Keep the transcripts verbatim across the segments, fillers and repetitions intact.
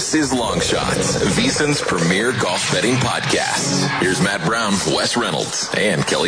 This is Long Shots, VSiN's premier golf betting podcast. Here's Matt Brown, Wes Reynolds, and Kelly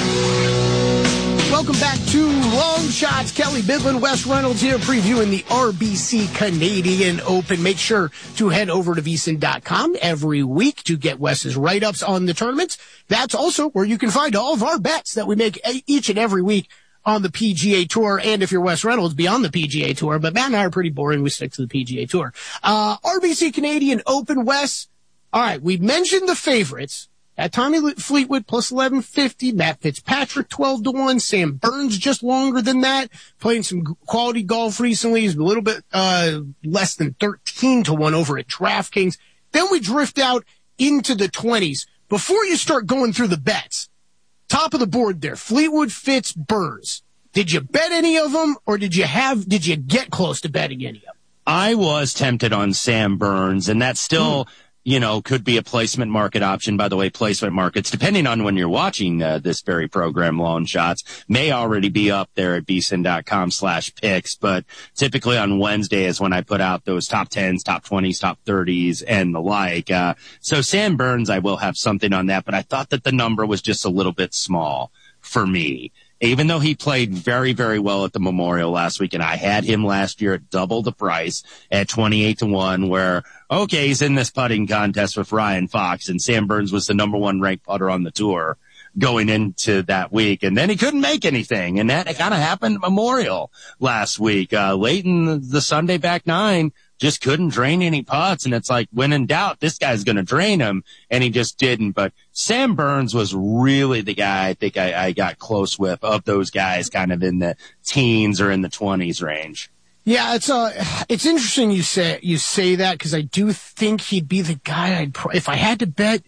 Bidlin. Welcome back to Long Shots. Kelly Bidlin, Wes Reynolds here previewing the R B C Canadian Open. Make sure to head over to V S I N dot com every week to get Wes's write-ups on the tournaments. That's also where you can find all of our bets that we make each and every week on the P G A Tour, and if you're Wes Reynolds, beyond the P G A Tour. But Matt and I are pretty boring. We stick to the P G A Tour. Uh, R B C Canadian Open, Wes. All right, we mentioned the favorites. At Tommy Fleetwood, plus eleven fifty. Matt Fitzpatrick, twelve to one. Sam Burns, just longer than that. Playing some quality golf recently. He's a little bit uh less than thirteen to one over at DraftKings. Then we drift out into the twenties. Before you start going through the bets, top of the board there, Fleetwood, Fitz, Burns. Did you bet any of them, or did you have, did you get close to betting any of them? I was tempted on Sam Burns, and that's still, mm. you know, could be a placement market option. By the way, placement markets, depending on when you're watching uh, this very program, Long Shots, may already be up there at V S I N dot com slash picks. But typically on Wednesday is when I put out those top tens, top twenties, top thirties, and the like. Uh, so Sam Burns, I will have something on that, but I thought that the number was just a little bit small for me. Even though he played very, very well at the Memorial last week, and I had him last year at double the price at twenty-eight to one, where, okay, he's in this putting contest with Ryan Fox, and Sam Burns was the number one ranked putter on the tour going into that week. And then he couldn't make anything, and that kind of happened at Memorial last week. Uh, late in the, the Sunday back nine, just couldn't drain any putts, and it's like, when in doubt, this guy's going to drain him, and he just didn't. But Sam Burns was really the guy I think I, I got close with of those guys kind of in the teens or in the twenties range. Yeah, it's uh, it's interesting you say you say that, because I do think he'd be the guy I'd pro- if I had to bet.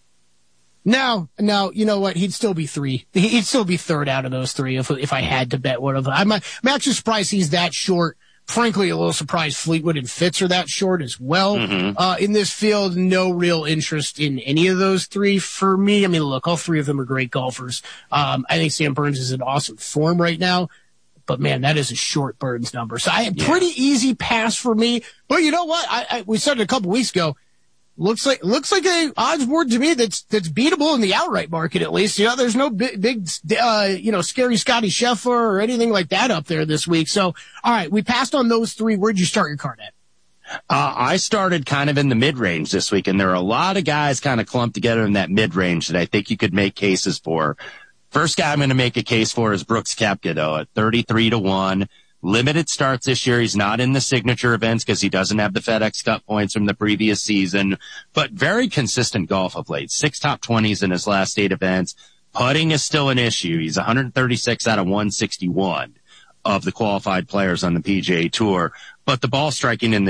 No, no, you know what? He'd still be three. He'd still be third out of those three if if I had to bet one of them. I'm, I'm actually surprised he's that short. Frankly, a little surprised Fleetwood and Fitz are that short as well. Mm-hmm. Uh, in this field, no real interest in any of those three for me. I mean, look, all three of them are great golfers. Um, I think Sam Burns is in awesome form right now. But, man, that is a short Burns number. So I had yeah. pretty easy pass for me. But you know what? I, I we said it a couple weeks ago. Looks like looks like a odds board to me that's that's beatable in the outright market, at least. You know, there's no big, big uh, you know, scary Scotty Scheffler or anything like that up there this week. So, all right, we passed on those three. Where'd you start your card at? Uh, I started kind of in the mid-range this week, and there are a lot of guys kind of clumped together in that mid-range that I think you could make cases for. First guy I'm going to make a case for is Brooks Koepka, though, at thirty-three to one. Limited starts this year. He's not in the signature events because he doesn't have the FedEx Cup points from the previous season, but very consistent golf of late. Six top twenties in his last eight events. Putting is still an issue. He's one hundred thirty-six out of one sixty-one of the qualified players on the P G A Tour, but the ball striking in the